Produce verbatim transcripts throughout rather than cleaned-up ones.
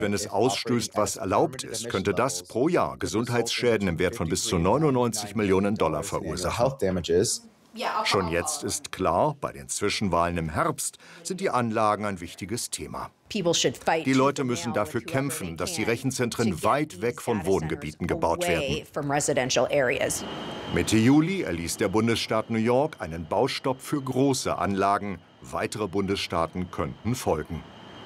Wenn es ausstößt, was erlaubt ist, könnte das pro Jahr Gesundheitsschäden im Wert von bis zu neunundneunzig Millionen Dollar verursachen. Schon jetzt ist klar, bei den Zwischenwahlen im Herbst sind die Anlagen ein wichtiges Thema. Die Leute müssen dafür kämpfen, dass die Rechenzentren weit weg von Wohngebieten gebaut werden. Mitte Juli erließ der Bundesstaat New York einen Baustopp für große Anlagen. Weitere Bundesstaaten könnten folgen.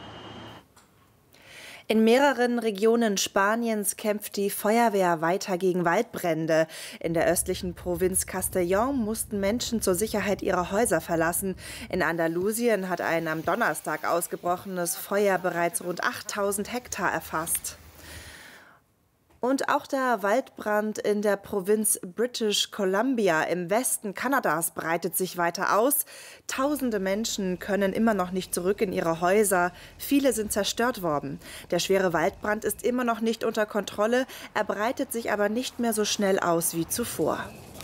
In mehreren Regionen Spaniens kämpft die Feuerwehr weiter gegen Waldbrände. In der östlichen Provinz Castellón mussten Menschen zur Sicherheit ihre Häuser verlassen. In Andalusien hat ein am Donnerstag ausgebrochenes Feuer bereits rund achttausend Hektar erfasst. Und auch der Waldbrand in der Provinz British Columbia im Westen Kanadas breitet sich weiter aus. Tausende Menschen können immer noch nicht zurück in ihre Häuser. Viele sind zerstört worden. Der schwere Waldbrand ist immer noch nicht unter Kontrolle. Er breitet sich aber nicht mehr so schnell aus wie zuvor.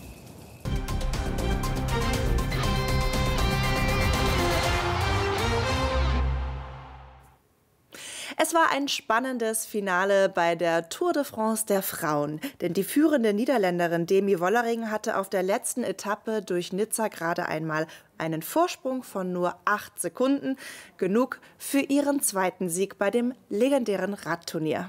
Es war ein spannendes Finale bei der Tour de France der Frauen. Denn die führende Niederländerin Demi Wollering hatte auf der letzten Etappe durch Nizza gerade einmal einen Vorsprung von nur acht Sekunden. Genug für ihren zweiten Sieg bei dem legendären Radturnier.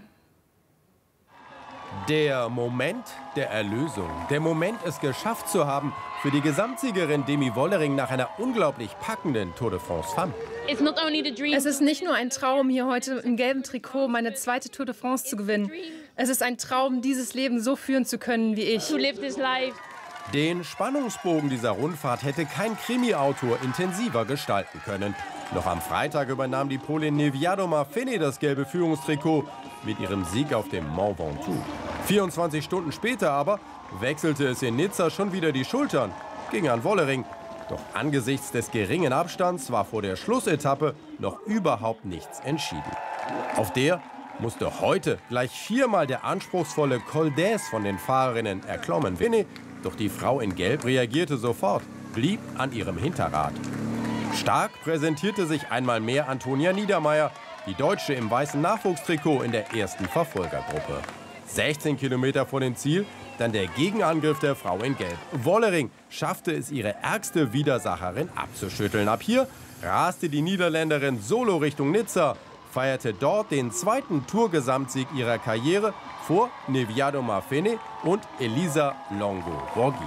Der Moment der Erlösung. Der Moment, es geschafft zu haben für die Gesamtsiegerin Demi Wollering nach einer unglaublich packenden Tour de France Femme. Es ist nicht nur ein Traum, hier heute im gelben Trikot meine zweite Tour de France zu gewinnen. Es ist ein Traum, dieses Leben so führen zu können wie ich. Den Spannungsbogen dieser Rundfahrt hätte kein Krimi-Autor intensiver gestalten können. Noch am Freitag übernahm die Polin Niewiadoma Fini das gelbe Führungstrikot mit ihrem Sieg auf dem Mont Ventoux. vierundzwanzig Stunden später aber wechselte es in Nizza schon wieder die Schultern, ging an Wollering. Doch angesichts des geringen Abstands war vor der Schlussetappe noch überhaupt nichts entschieden. Auf der musste heute gleich viermal der anspruchsvolle Col d'Huez von den Fahrerinnen erklommen werden. Doch die Frau in Gelb reagierte sofort, blieb an ihrem Hinterrad. Stark präsentierte sich einmal mehr Antonia Niedermaier, die Deutsche im weißen Nachwuchstrikot in der ersten Verfolgergruppe. sechzehn Kilometer vor dem Ziel, dann der Gegenangriff der Frau in Gelb. Wollering schaffte es, ihre ärgste Widersacherin abzuschütteln. Ab hier raste die Niederländerin solo Richtung Nizza, feierte dort den zweiten Tour-Gesamtsieg ihrer Karriere vor Niewiadoma Fini und Elisa Longo-Borghini.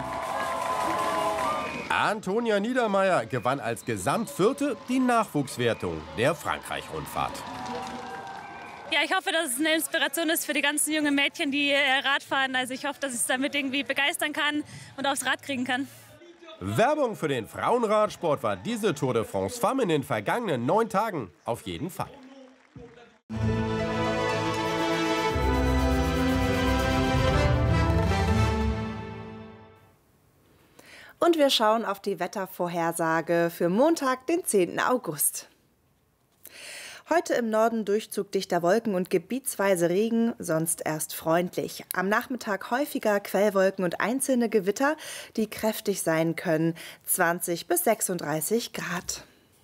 Antonia Niedermaier gewann als Gesamtvierte die Nachwuchswertung der Frankreich-Rundfahrt. Ja, ich hoffe, dass es eine Inspiration ist für die ganzen jungen Mädchen, die Rad fahren. Also ich hoffe, dass ich es damit irgendwie begeistern kann und aufs Rad kriegen kann. Werbung für den Frauenradsport war diese Tour de France Femme in den vergangenen neun Tagen auf jeden Fall. Und wir schauen auf die Wettervorhersage für Montag, den zehnten August. Heute im Norden Durchzug dichter Wolken und gebietsweise Regen, sonst erst freundlich. Am Nachmittag häufiger Quellwolken und einzelne Gewitter, die kräftig sein können. zwanzig bis sechsunddreißig Grad.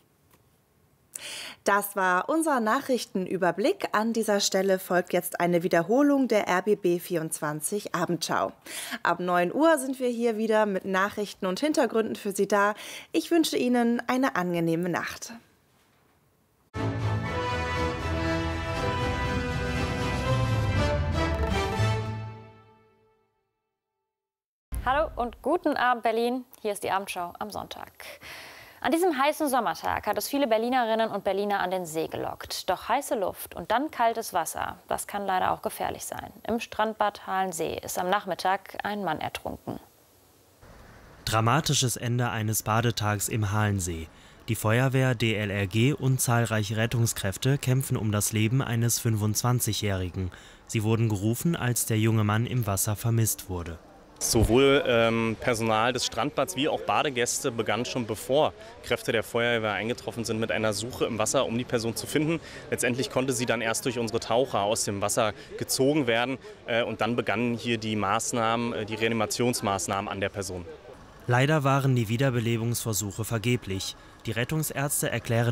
Das war unser Nachrichtenüberblick. An dieser Stelle folgt jetzt eine Wiederholung der R B B vierundzwanzig Abendschau. Ab neun Uhr sind wir hier wieder mit Nachrichten und Hintergründen für Sie da. Ich wünsche Ihnen eine angenehme Nacht. Hallo und guten Abend Berlin. Hier ist die Abendschau am Sonntag. An diesem heißen Sommertag hat es viele Berlinerinnen und Berliner an den See gelockt. Doch heiße Luft und dann kaltes Wasser, das kann leider auch gefährlich sein. Im Strandbad Halensee ist am Nachmittag ein Mann ertrunken. Dramatisches Ende eines Badetags im Halensee. Die Feuerwehr, D L R G und zahlreiche Rettungskräfte kämpfen um das Leben eines fünfundzwanzigjährigen. Sie wurden gerufen, als der junge Mann im Wasser vermisst wurde. Sowohl ähm, Personal des Strandbads wie auch Badegäste begannen schon bevor Kräfte der Feuerwehr eingetroffen sind mit einer Suche im Wasser, um die Person zu finden. Letztendlich konnte sie dann erst durch unsere Taucher aus dem Wasser gezogen werden äh, und dann begannen hier die Maßnahmen, äh, die Reanimationsmaßnahmen an der Person. Leider waren die Wiederbelebungsversuche vergeblich. Die Rettungsärzte erklären